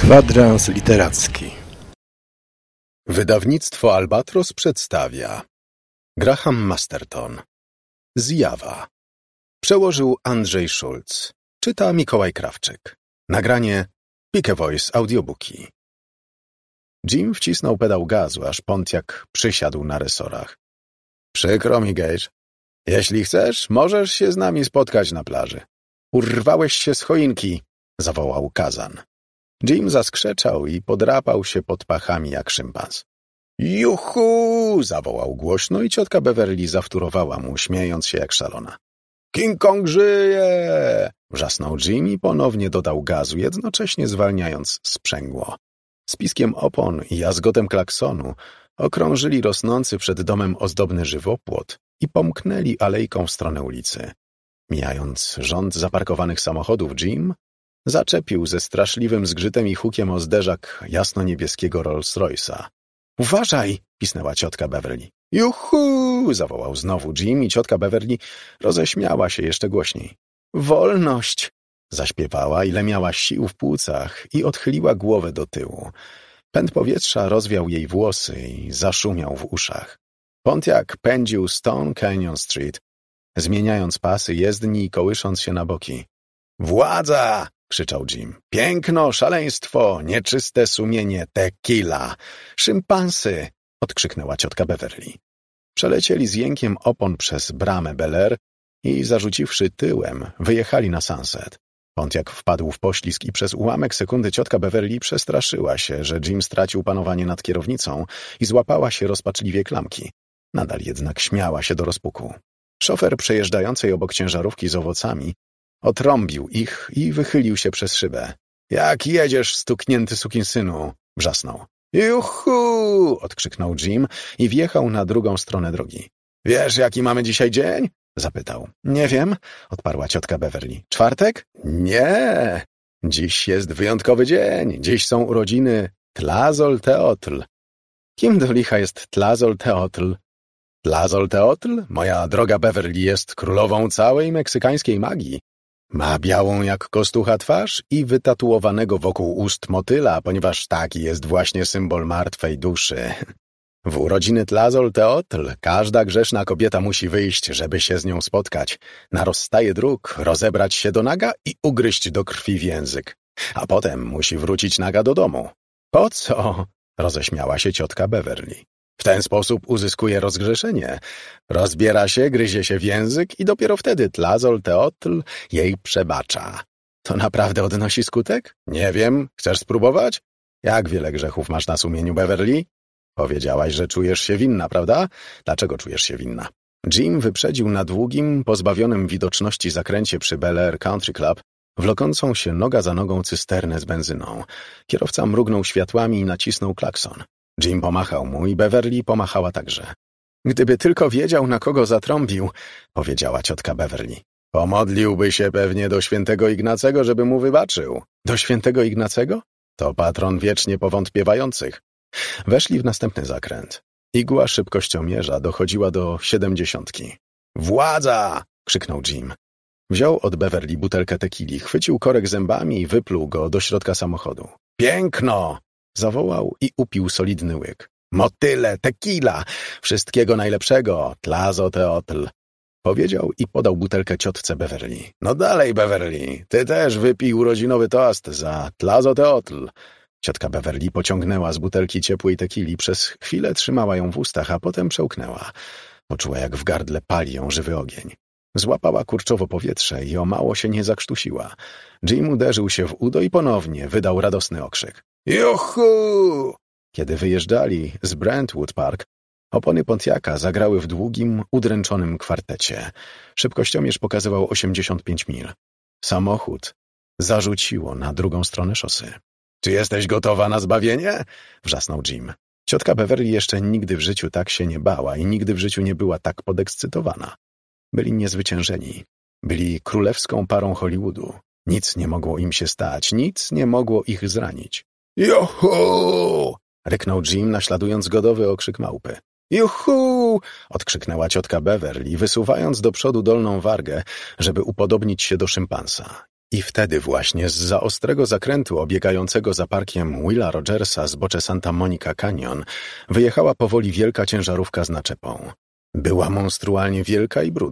Kwadrans literacki. Wydawnictwo Albatros przedstawia Graham Masterton. Zjawa. Przełożył Andrzej Szulc. Czyta Mikołaj Krawczyk. Nagranie Pike Voice Audiobooki. Jim wcisnął pedał gazu, aż Pontiac przysiadł na resorach. Przykro mi, Gage. Jeśli chcesz, możesz się z nami spotkać na plaży. Urwałeś się z choinki, zawołał Kazan. Jim zaskrzeczał i podrapał się pod pachami jak szympans. Juhu! Zawołał głośno i ciotka Beverly zawtórowała mu, śmiejąc się jak szalona. King Kong żyje! Wrzasnął Jim i ponownie dodał gazu, jednocześnie zwalniając sprzęgło. Z piskiem opon i jazgotem klaksonu okrążyli rosnący przed domem ozdobny żywopłot i pomknęli alejką w stronę ulicy. Mijając rząd zaparkowanych samochodów, Jim zaczepił ze straszliwym zgrzytem i hukiem o zderzak jasno-niebieskiego Rolls-Royce'a. Uważaj! Pisnęła ciotka Beverly. Juhu! Zawołał znowu Jim i ciotka Beverly roześmiała się jeszcze głośniej. Wolność! Zaśpiewała, ile miała sił w płucach i odchyliła głowę do tyłu. Pęd powietrza rozwiał jej włosy i zaszumiał w uszach. Pontiac pędził Stone Canyon Street, zmieniając pasy jezdni i kołysząc się na boki. Władza! Krzyczał Jim. Piękno, szaleństwo, nieczyste sumienie, tequila, szympansy! Odkrzyknęła ciotka Beverly. Przelecieli z jękiem opon przez bramę Bel Air i zarzuciwszy tyłem, wyjechali na Sunset. Pontiac wpadł w poślizg i przez ułamek sekundy ciotka Beverly przestraszyła się, że Jim stracił panowanie nad kierownicą i złapała się rozpaczliwie klamki. Nadal jednak śmiała się do rozpuku. Szofer przejeżdżającej obok ciężarówki z owocami otrąbił ich i wychylił się przez szybę. Jak jedziesz, stuknięty sukinsynu! Wrzasnął. Juhu! Odkrzyknął Jim i wjechał na drugą stronę drogi. Wiesz, jaki mamy dzisiaj dzień? Zapytał. Nie wiem, odparła ciotka Beverly. Czwartek? Nie! Dziś jest wyjątkowy dzień. Dziś są urodziny Tlazolteotl. Kim do licha jest Tlazolteotl? Tlazolteotl? Moja droga Beverly jest królową całej meksykańskiej magii. Ma białą jak kostucha twarz i wytatuowanego wokół ust motyla, ponieważ taki jest właśnie symbol martwej duszy. W urodziny Tlazolteotl każda grzeszna kobieta musi wyjść, żeby się z nią spotkać, na rozstaje dróg, rozebrać się do naga i ugryźć do krwi w język. A potem musi wrócić naga do domu. Po co? Roześmiała się ciotka Beverly. W ten sposób uzyskuje rozgrzeszenie. Rozbiera się, gryzie się w język i dopiero wtedy Tlazolteotl jej przebacza. To naprawdę odnosi skutek? Nie wiem. Chcesz spróbować? Jak wiele grzechów masz na sumieniu, Beverly? Powiedziałaś, że czujesz się winna, prawda? Dlaczego czujesz się winna? Jim wyprzedził na długim, pozbawionym widoczności zakręcie przy Bel Air Country Club wlokącą się noga za nogą cysternę z benzyną. Kierowca mrugnął światłami i nacisnął klakson. Jim pomachał mu i Beverly pomachała także. Gdyby tylko wiedział, na kogo zatrąbił, powiedziała ciotka Beverly. Pomodliłby się pewnie do świętego Ignacego, żeby mu wybaczył. Do świętego Ignacego? To patron wiecznie powątpiewających. Weszli w następny zakręt. Igła szybkościomierza dochodziła do 70. Władza! Krzyknął Jim. Wziął od Beverly butelkę tequili, chwycił korek zębami i wypluł go do środka samochodu. Piękno! Zawołał i upił solidny łyk. Motyle, tequila! Wszystkiego najlepszego, Tlazolteotl! Powiedział i podał butelkę ciotce Beverly. No dalej, Beverly, ty też wypij urodzinowy toast za Tlazolteotl. Ciotka Beverly pociągnęła z butelki ciepłej tequili, przez chwilę trzymała ją w ustach, a potem przełknęła. Poczuła, jak w gardle pali ją żywy ogień. Złapała kurczowo powietrze i o mało się nie zakrztusiła. Jim uderzył się w udo i ponownie wydał radosny okrzyk. Juhu! Kiedy wyjeżdżali z Brentwood Park, opony Pontiaca zagrały w długim, udręczonym kwartecie. Szybkościomierz pokazywał 85 mil. Samochód zarzuciło na drugą stronę szosy. Czy jesteś gotowa na zbawienie? Wrzasnął Jim. Ciotka Beverly jeszcze nigdy w życiu tak się nie bała i nigdy w życiu nie była tak podekscytowana. Byli niezwyciężeni. Byli królewską parą Hollywoodu. Nic nie mogło im się stać, nic nie mogło ich zranić. Juhu! Ryknął Jim, naśladując godowy okrzyk małpy. Juhu! Odkrzyknęła ciotka Beverly, wysuwając do przodu dolną wargę, żeby upodobnić się do szympansa. I wtedy właśnie zza ostrego zakrętu obiegającego za parkiem Willa Rogersa zbocze Santa Monica Canyon wyjechała powoli wielka ciężarówka z naczepą. Była monstrualnie wielka i brudna.